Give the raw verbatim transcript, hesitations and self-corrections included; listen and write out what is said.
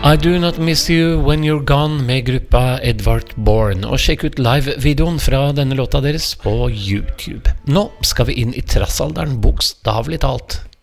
I Do Not Miss You When You're Gone med gruppa Edvard Bourne. Og sjekk ut live-videoen fra denne låta deres på YouTube. Nå skal vi inn i trassalderen, bokstavelig talt.